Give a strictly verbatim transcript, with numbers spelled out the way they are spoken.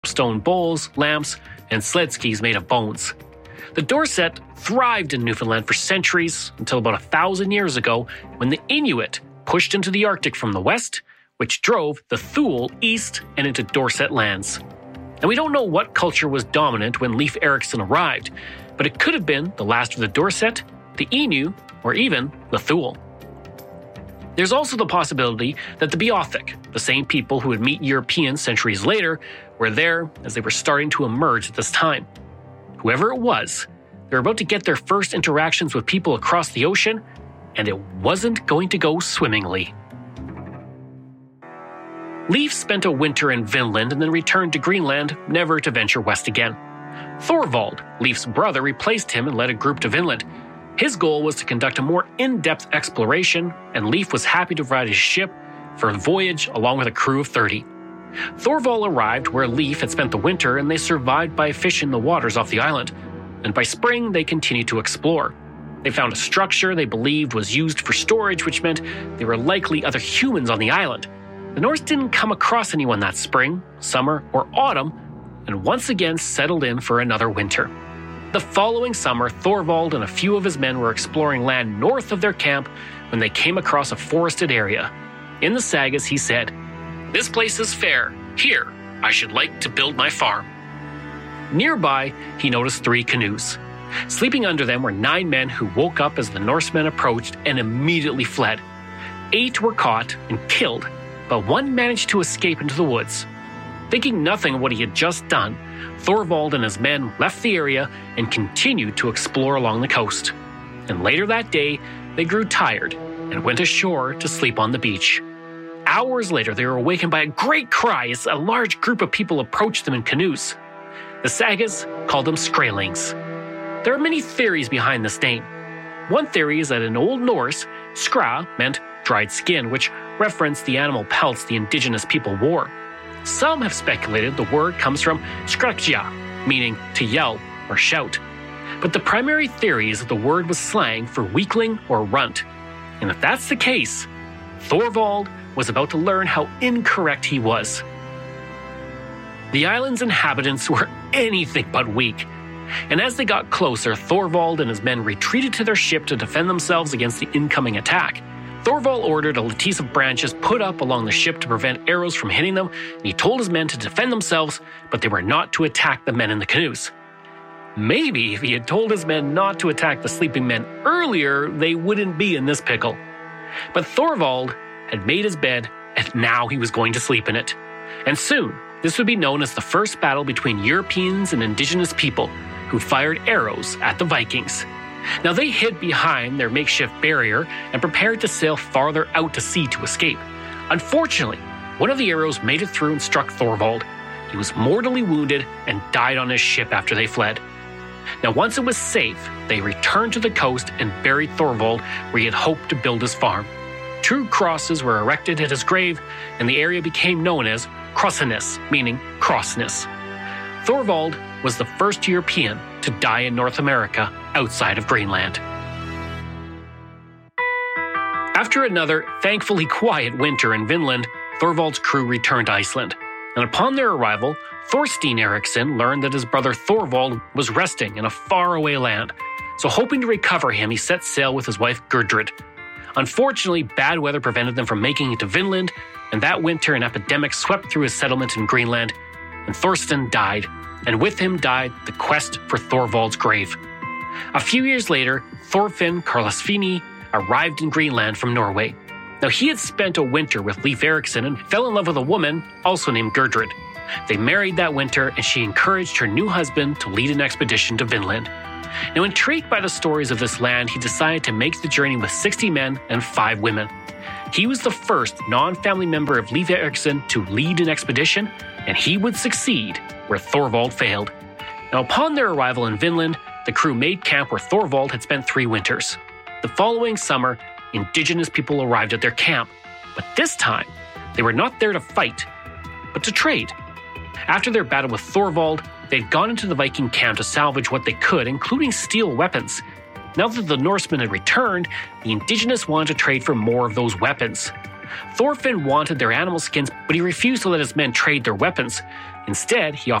stone bowls, lamps, and sled skis made of bones. The Dorset thrived in Newfoundland for centuries until about a thousand years ago when the Inuit pushed into the Arctic from the west, which drove the Thule east and into Dorset lands. And we don't know what culture was dominant when Leif Erikson arrived, but it could have been the last of the Dorset, the Innu, or even the Thule. There's also the possibility that the Beothuk, the same people who would meet Europeans centuries later, were there as they were starting to emerge at this time. Whoever it was, they were about to get their first interactions with people across the ocean, and it wasn't going to go swimmingly. Leif spent a winter in Vinland and then returned to Greenland, never to venture west again. Thorvald, Leif's brother, replaced him and led a group to Vinland. His goal was to conduct a more in-depth exploration, and Leif was happy to provide his ship for the voyage along with a crew of thirty. Thorvald arrived where Leif had spent the winter, and they survived by fishing the waters off the island. And by spring, they continued to explore. They found a structure they believed was used for storage, which meant there were likely other humans on the island. The Norse didn't come across anyone that spring, summer, or autumn, and once again settled in for another winter. The following summer, Thorvald and a few of his men were exploring land north of their camp when they came across a forested area. In the sagas, he said, "This place is fair. Here, I should like to build my farm." Nearby, he noticed three canoes. Sleeping under them were nine men who woke up as the Norsemen approached and immediately fled. Eight were caught and killed, but one managed to escape into the woods. Thinking nothing of what he had just done, Thorvald and his men left the area and continued to explore along the coast. And later that day, they grew tired and went ashore to sleep on the beach. Hours later, they were awakened by a great cry as a large group of people approached them in canoes. The sagas called them Skraelings. There are many theories behind this name. One theory is that in Old Norse, skra meant dried skin, which referenced the animal pelts the indigenous people wore. Some have speculated the word comes from skrekja, meaning to yell or shout. But the primary theory is that the word was slang for weakling or runt. And if that's the case, Thorvald was about to learn how incorrect he was. The island's inhabitants were anything but weak. And as they got closer, Thorvald and his men retreated to their ship to defend themselves against the incoming attack. Thorvald ordered a lattice of branches put up along the ship to prevent arrows from hitting them, and he told his men to defend themselves, but they were not to attack the men in the canoes. Maybe if he had told his men not to attack the sleeping men earlier, they wouldn't be in this pickle. But Thorvald had made his bed, and now he was going to sleep in it. And soon, this would be known as the first battle between Europeans and indigenous people who fired arrows at the Vikings. Now they hid behind their makeshift barrier and prepared to sail farther out to sea to escape. Unfortunately, one of the arrows made it through and struck Thorvald. He was mortally wounded and died on his ship after they fled. Now once it was safe, they returned to the coast and buried Thorvald where he had hoped to build his farm. Two crosses were erected at his grave, and the area became known as Krossenes, meaning crossness. Thorvald was the first European to die in North America outside of Greenland. After another thankfully quiet winter in Vinland, Thorvald's crew returned to Iceland. And upon their arrival, Thorstein Eriksson learned that his brother Thorvald was resting in a faraway land. So hoping to recover him, he set sail with his wife Gudrid. Unfortunately, bad weather prevented them from making it to Vinland, and that winter an epidemic swept through his settlement in Greenland, and Thorstein died, and with him died the quest for Thorvald's grave. A few years later, Thorfinn Karlsefni arrived in Greenland from Norway. Now he had spent a winter with Leif Erikson and fell in love with a woman also named Gudrid. They married that winter, and she encouraged her new husband to lead an expedition to Vinland. Now intrigued by the stories of this land, he decided to make the journey with sixty men and five women. He was the first non-family member of Leif Erikson to lead an expedition, and he would succeed where Thorvald failed. Now upon their arrival in Vinland, the crew made camp where Thorvald had spent three winters. The following summer, indigenous people arrived at their camp, but this time, they were not there to fight, but to trade. After their battle with Thorvald, they'd gone into the Viking camp to salvage what they could, including steel weapons. Now that the Norsemen had returned, the indigenous wanted to trade for more of those weapons. Thorfinn wanted their animal skins, but he refused to let his men trade their weapons. Instead, he